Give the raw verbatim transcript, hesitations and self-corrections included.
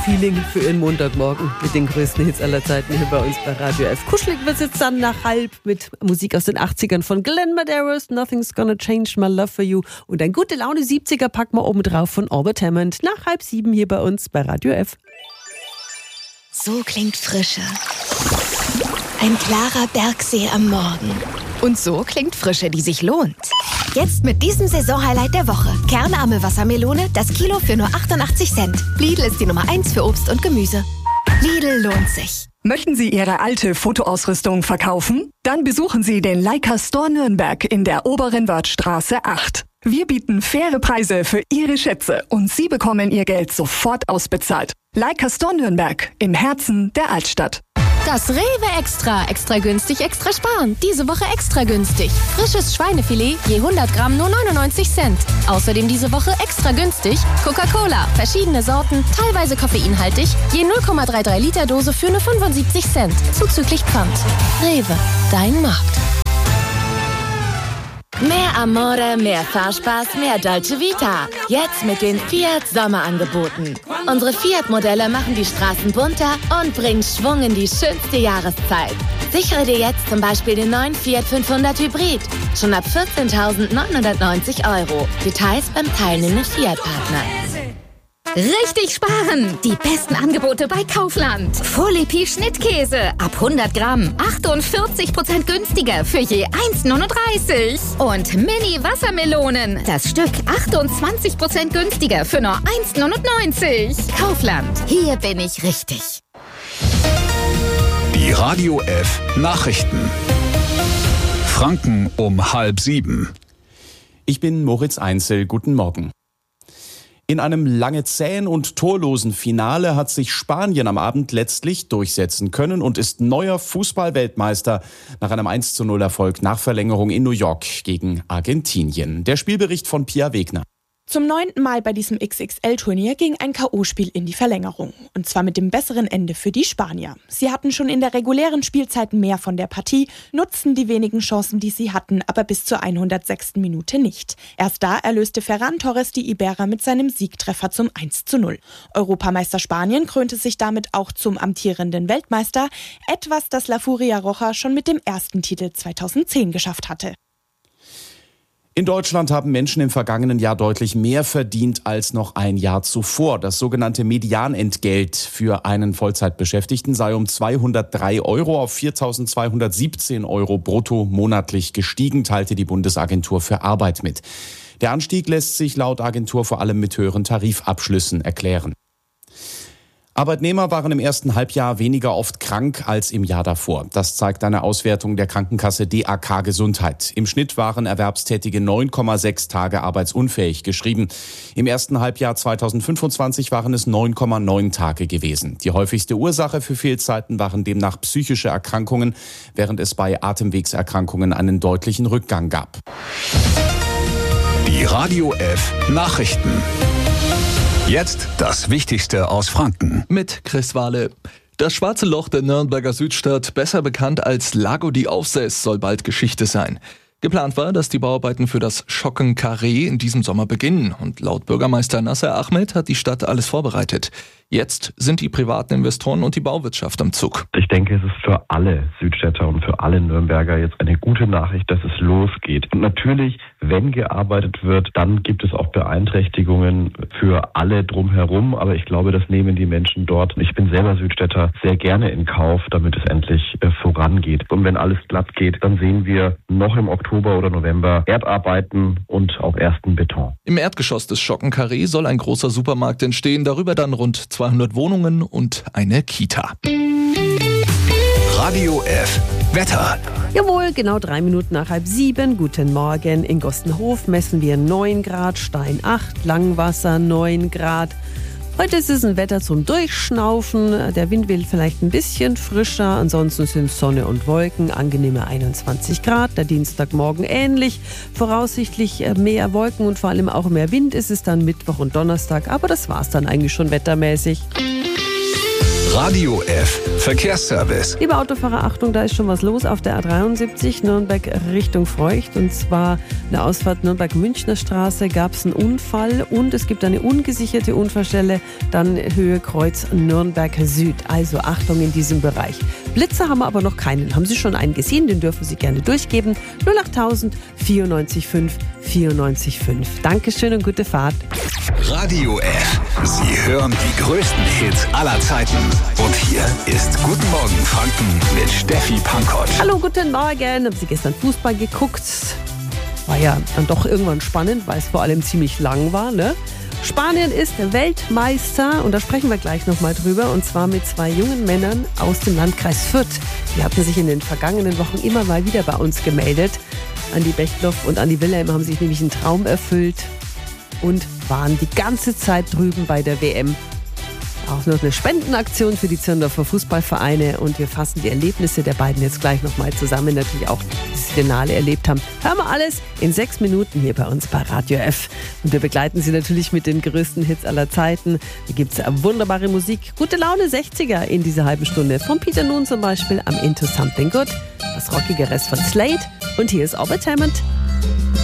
Feeling für Ihren Montagmorgen mit den größten Hits aller Zeiten hier bei uns bei Radio F. Kuschelig wird es jetzt dann nach halb mit Musik aus den achtzigern von Glenn Medeiros, Nothing's Gonna Change My Love For You, und ein gute Laune siebziger packen wir oben drauf von Albert Hammond nach halb sieben hier bei uns bei Radio F. So klingt Frische. Ein klarer Bergsee am Morgen. Und so klingt Frische, die sich lohnt. Jetzt mit diesem Saisonhighlight der Woche. Kernarme Wassermelone, das Kilo für nur achtundachtzig Cent. Lidl ist die Nummer eins für Obst und Gemüse. Lidl lohnt sich. Möchten Sie Ihre alte Fotoausrüstung verkaufen? Dann besuchen Sie den Leica Store Nürnberg in der Oberen Wörthstraße acht. Wir bieten faire Preise für Ihre Schätze und Sie bekommen Ihr Geld sofort ausbezahlt. Leica Store Nürnberg im Herzen der Altstadt. Das Rewe Extra. Extra günstig, extra sparen. Diese Woche extra günstig. Frisches Schweinefilet, je hundert Gramm nur neunundneunzig Cent. Außerdem diese Woche extra günstig Coca-Cola. Verschiedene Sorten, teilweise koffeinhaltig. Je null Komma dreiunddreißig Liter Dose für nur fünfundsiebzig Cent. Zuzüglich Pfand. Rewe, dein Markt. Mehr Amore, mehr Fahrspaß, mehr Dolce Vita. Jetzt mit den Fiat Sommerangeboten. Unsere Fiat-Modelle machen die Straßen bunter und bringen Schwung in die schönste Jahreszeit. Sichere dir jetzt zum Beispiel den neuen Fiat fünfhundert Hybrid. Schon ab vierzehntausendneunhundertneunzig Euro. Details beim teilnehmenden Fiat-Partner. Richtig sparen! Die besten Angebote bei Kaufland. Folie Schnittkäse ab hundert Gramm. achtundvierzig Prozent günstiger für je eins Komma neununddreißig. Und Mini Wassermelonen. Das Stück achtundzwanzig Prozent günstiger für nur eins Komma neunundneunzig. Kaufland. Hier bin ich richtig. Die Radio F Nachrichten. Franken um halb sieben. Ich bin Moritz Einzel. Guten Morgen. In einem lange zähen und torlosen Finale hat sich Spanien am Abend letztlich durchsetzen können und ist neuer Fußball-Weltmeister nach einem eins zu null Erfolg nach Verlängerung in New York gegen Argentinien. Der Spielbericht von Pia Wegner. Zum neunten Mal bei diesem X X L-Turnier ging ein K O-Spiel in die Verlängerung. Und zwar mit dem besseren Ende für die Spanier. Sie hatten schon in der regulären Spielzeit mehr von der Partie, nutzten die wenigen Chancen, die sie hatten, aber bis zur hundertsechsten Minute nicht. Erst da erlöste Ferran Torres die Iberer mit seinem Siegtreffer zum eins zu null. Europameister Spanien krönte sich damit auch zum amtierenden Weltmeister, etwas, das La Furia Roja schon mit dem ersten Titel zweitausendzehn geschafft hatte. In Deutschland haben Menschen im vergangenen Jahr deutlich mehr verdient als noch ein Jahr zuvor. Das sogenannte Medianentgelt für einen Vollzeitbeschäftigten sei um zweihundertdrei Euro auf viertausendzweihundertsiebzehn Euro brutto monatlich gestiegen, teilte die Bundesagentur für Arbeit mit. Der Anstieg lässt sich laut Agentur vor allem mit höheren Tarifabschlüssen erklären. Arbeitnehmer waren im ersten Halbjahr weniger oft krank als im Jahr davor. Das zeigt eine Auswertung der Krankenkasse D A K Gesundheit. Im Schnitt waren Erwerbstätige neun Komma sechs Tage arbeitsunfähig geschrieben. Im ersten Halbjahr zweitausendfünfundzwanzig waren es neun Komma neun Tage gewesen. Die häufigste Ursache für Fehlzeiten waren demnach psychische Erkrankungen, während es bei Atemwegserkrankungen einen deutlichen Rückgang gab. Die Radio F Nachrichten. Jetzt das Wichtigste aus Franken. Mit Chris Wahle. Das schwarze Loch der Nürnberger Südstadt, besser bekannt als Lago di Aufseß, soll bald Geschichte sein. Geplant war, dass die Bauarbeiten für das Schockenkarree in diesem Sommer beginnen. Und laut Bürgermeister Nasser Ahmed hat die Stadt alles vorbereitet. Jetzt sind die privaten Investoren und die Bauwirtschaft am Zug. Ich denke, es ist für alle Südstädter und für alle Nürnberger jetzt eine gute Nachricht, dass es losgeht. Und natürlich, wenn gearbeitet wird, dann gibt es auch Beeinträchtigungen für alle drumherum. Aber ich glaube, das nehmen die Menschen dort. Ich bin selber Südstädter sehr gerne in Kauf, damit es endlich äh, vorangeht. Und wenn alles glatt geht, dann sehen wir noch im Oktober oder November Erdarbeiten und auch ersten Beton. Im Erdgeschoss des Schockenkarree soll ein großer Supermarkt entstehen, darüber dann rund zweihundert Wohnungen und eine Kita. Radio F Wetter. Jawohl, genau drei Minuten nach halb sieben. Guten Morgen. In Gostenhof messen wir neun Grad, Stein acht, Langwasser neun Grad. Heute ist es ein Wetter zum Durchschnaufen. Der Wind will vielleicht ein bisschen frischer. Ansonsten sind Sonne und Wolken, angenehme einundzwanzig Grad. Der Dienstagmorgen ähnlich. Voraussichtlich mehr Wolken und vor allem auch mehr Wind ist es dann Mittwoch und Donnerstag. Aber das war's dann eigentlich schon wettermäßig. Radio F Verkehrsservice. Liebe Autofahrer, Achtung, da ist schon was los auf der A dreiundsiebzig Nürnberg Richtung Feucht. Und zwar in der Ausfahrt Nürnberg-Münchner Straße gab es einen Unfall und es gibt eine ungesicherte Unfallstelle, dann Höhe Kreuz Nürnberg Süd. Also Achtung in diesem Bereich. Blitzer haben wir aber noch keinen. Haben Sie schon einen gesehen? Den dürfen Sie gerne durchgeben. null achttausend vierundneunzig fünf vierundneunzig fünf. Dankeschön und gute Fahrt. Radio F. Sie hören die größten Hits aller Zeiten. Und hier ist Guten Morgen Franken mit Steffi Pankott. Hallo, guten Morgen. Haben Sie gestern Fußball geguckt? War ja dann doch irgendwann spannend, weil es vor allem ziemlich lang war, ne? Spanien ist Weltmeister und da sprechen wir gleich nochmal drüber, und zwar mit zwei jungen Männern aus dem Landkreis Fürth. Die hatten sich in den vergangenen Wochen immer mal wieder bei uns gemeldet. Andi Bechtloff und Andi Wilhelm haben sich nämlich einen Traum erfüllt und waren die ganze Zeit drüben bei der W M. Auch noch eine Spendenaktion für die Zirndorfer Fußballvereine, und wir fassen die Erlebnisse der beiden jetzt gleich nochmal zusammen, natürlich auch das Finale erlebt haben. Hören wir alles in sechs Minuten hier bei uns bei Radio F. Und wir begleiten Sie natürlich mit den größten Hits aller Zeiten. Da gibt es wunderbare Musik, gute Laune sechziger in dieser halben Stunde. Von Peter Noon zum Beispiel am Into Something Good, was Rockigeres von Slade, und hier ist Orbit Hammond.